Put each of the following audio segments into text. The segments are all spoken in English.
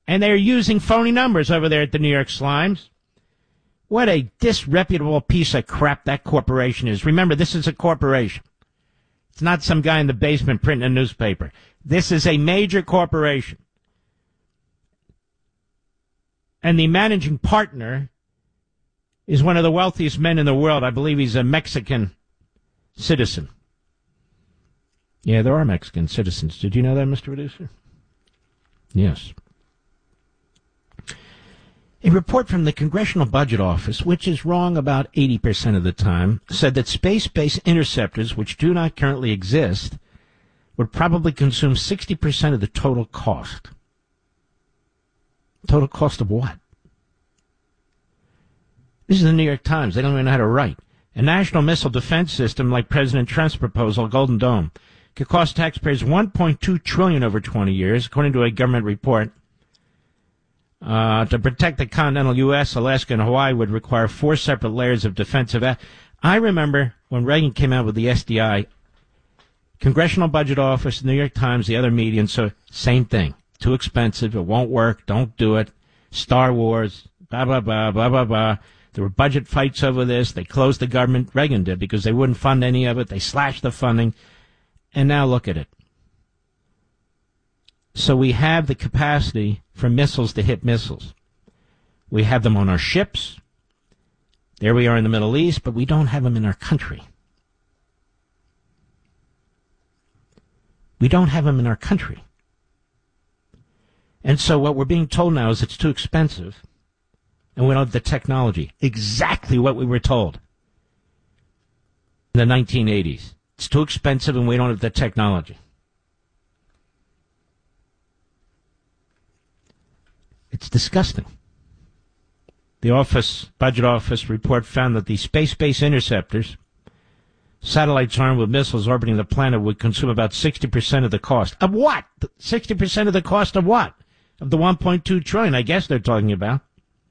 And they're using phony numbers over there at the New York Slimes. What a disreputable piece of crap that corporation is. Remember, this is a corporation. It's not some guy in the basement printing a newspaper. This is a major corporation. And the managing partner is one of the wealthiest men in the world. I believe he's a Mexican citizen. Yeah, there are Mexican citizens. Did you know that, Mr. Producer? Yes. A report from the Congressional Budget Office, which is wrong about 80% of the time, said that space-based interceptors, which do not currently exist, would probably consume 60% of the total cost. Total cost of what? This is the New York Times. They don't even know how to write. A national missile defense system like President Trump's proposal, Golden Dome, could cost taxpayers $1.2 trillion over 20 years, according to a government report. To protect the continental U.S., Alaska, and Hawaii would require 4 separate layers of defensive. I remember when Reagan came out with the SDI, Congressional Budget Office, New York Times, the other media, and so same thing. Too expensive. It won't work. Don't do it. Star Wars. Blah, blah, blah, blah, blah, blah. There were budget fights over this. They closed the government. Reagan did because they wouldn't fund any of it. They slashed the funding. And now look at it. So we have the capacity for missiles to hit missiles. We have them on our ships. There we are in the Middle East, but we don't have them in our country. We don't have them in our country. And so what we're being told now is it's too expensive, and we don't have the technology. Exactly what we were told in the 1980s. It's too expensive, and we don't have the technology. It's disgusting. The Budget Office report found that the space-based interceptors, satellites armed with missiles orbiting the planet, would consume about 60% of the cost. Of what? 60% of the cost of what? Of the $1.2 trillion, I guess they're talking about.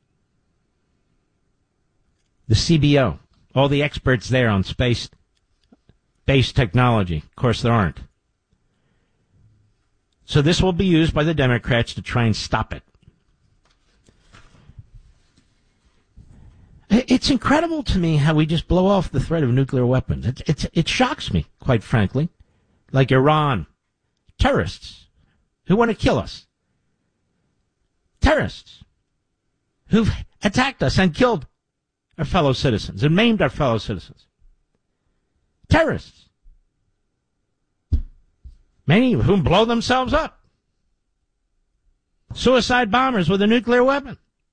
The CBO, all the experts there on space-based technology. Of course, there aren't. So this will be used by the Democrats to try and stop it. It's incredible to me how we just blow off the threat of nuclear weapons. It shocks me, quite frankly. Like Iran. Terrorists who want to kill us. Terrorists who've attacked us and killed our fellow citizens and maimed our fellow citizens. Terrorists. Many of whom blow themselves up. Suicide bombers with a nuclear weapon.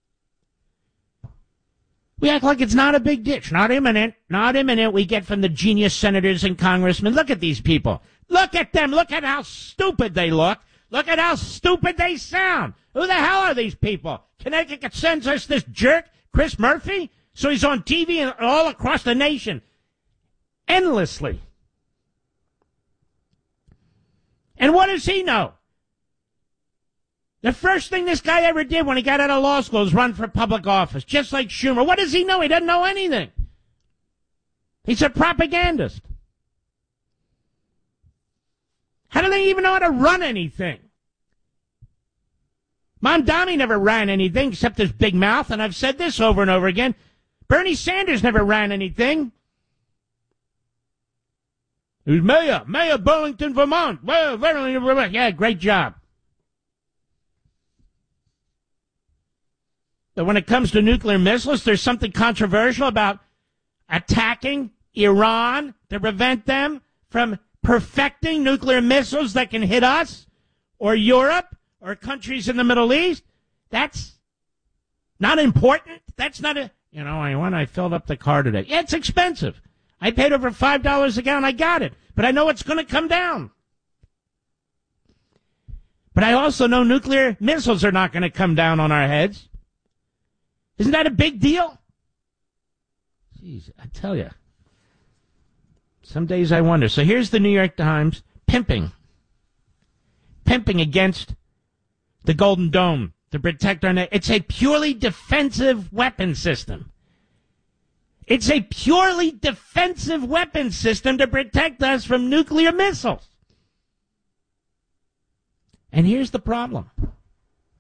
We act like it's not a big deal. Not imminent. Not imminent. We get from the genius senators and congressmen. Look at these people. Look at them. Look at how stupid they look. Look at how stupid they sound. Who the hell are these people? Connecticut sends us this jerk, Chris Murphy, so he's on TV and all across the nation. Endlessly. And what does he know? The first thing this guy ever did when he got out of law school was run for public office, just like Schumer. What does he know? He doesn't know anything. He's a propagandist. How do they even know how to run anything? Mamdani never ran anything except his big mouth, and I've said this over and over again. Bernie Sanders never ran anything. He was mayor of Burlington, Vermont. Yeah, great job. But when it comes to nuclear missiles, there's something controversial about attacking Iran to prevent them from perfecting nuclear missiles that can hit us or Europe or countries in the Middle East. That's not important. That's not a, when I filled up the car today. Yeah, it's expensive. I paid over $5 a gallon. I got it. But I know it's going to come down. But I also know nuclear missiles are not going to come down on our heads. Isn't that a big deal? Jeez, I tell you. Some days I wonder. So here's the New York Times pimping against the Golden Dome to protect our... It's a purely defensive weapon system. It's a purely defensive weapon system to protect us from nuclear missiles. And here's the problem.